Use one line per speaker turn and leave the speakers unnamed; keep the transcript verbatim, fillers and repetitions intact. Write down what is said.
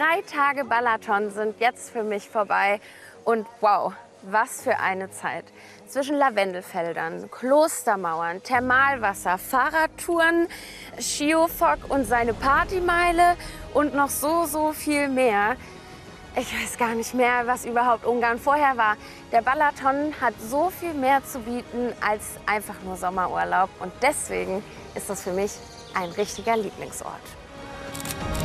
Drei Tage Balaton sind jetzt für mich vorbei und wow, was für eine Zeit. Zwischen Lavendelfeldern, Klostermauern, Thermalwasser, Fahrradtouren, Schiofok und seine Partymeile und noch so, so viel mehr. Ich weiß gar nicht mehr, was überhaupt Ungarn vorher war. Der Balaton hat so viel mehr zu bieten als einfach nur Sommerurlaub. Und deswegen ist das für mich ein richtiger Lieblingsort.